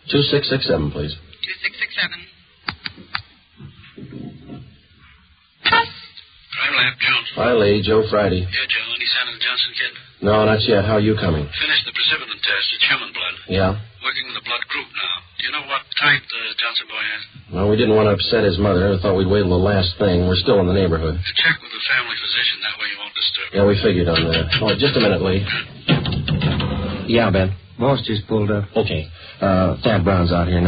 2667, please. 2667. Crime Lab, Jones. Hi, Lee. Joe Friday. Yeah, Joe. Any sign of the Johnson kid? No, not yet. How are you coming? Finished the precipitin test. It's human blood. Yeah? Working with the blood group now. Do you know what type the Johnson boy has? Well, we didn't want to upset his mother. I thought we'd wait till the last thing. We're still in the neighborhood. Check with the family physician. That way you won't disturb him. Yeah, we figured on that. Oh, just a minute, Lee. Yeah, Ben. Boss just pulled up. Okay. Thad Brown's out here now.